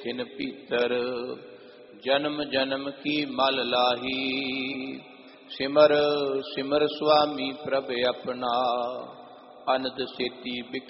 Thin भीतर, जन्म जन्म की मल लाही। सिमर सिमर स्वामी प्रभ अपना, अनद सेती बिख